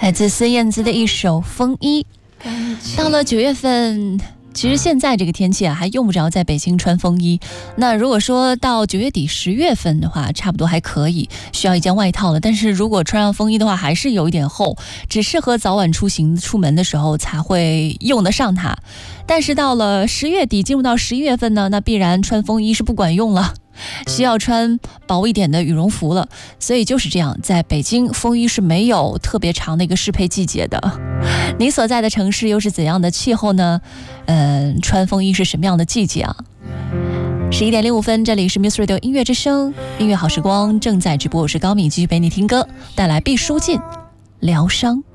来自孙燕姿的一首《风衣》。到了9月份，其实现在这个天气还用不着在北京穿风衣。那如果说到9月底10月份的话，差不多还可以，需要一件外套了。但是如果穿上风衣的话，还是有一点厚，只适合早晚出门的时候才会用得上它。但是到了10月底进入到11月份呢，那必然穿风衣是不管用了，需要穿薄一点的羽绒服了。所以就是这样，在北京风衣是没有特别长的一个适配季节的。你所在的城市又是怎样的气候呢？穿风衣是什么样的季节啊？11点05分，这里是 Muse Radio 音乐之声，音乐好时光正在直播，我是高敏，继续陪你听歌，带来毕书尽疗伤。